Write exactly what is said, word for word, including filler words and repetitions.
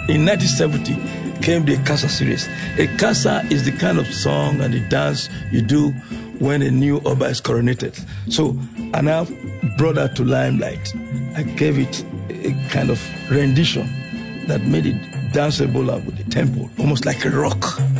in nineteen seventy came the Casa series. A Casa is the kind of song and the dance you do when a new Oba is coronated. So I now brought that to limelight. I gave it a kind of rendition that made it danceable with the tempo, almost like a rock.